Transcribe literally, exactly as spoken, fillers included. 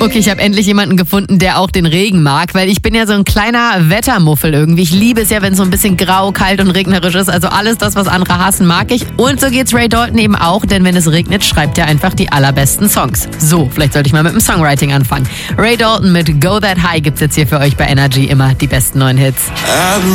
Okay, ich habe endlich jemanden gefunden, der auch den Regen mag, weil ich bin ja so ein kleiner Wettermuffel irgendwie. Ich liebe es ja, wenn es so ein bisschen grau, kalt und regnerisch ist. Also alles das, was andere hassen, mag ich. Und so geht's Ray Dalton eben auch, denn wenn es regnet, schreibt er einfach die allerbesten Songs. So, vielleicht sollte ich mal mit dem Songwriting anfangen. Ray Dalton mit Go That High gibt's jetzt hier für euch bei Energy, immer die besten neuen Hits.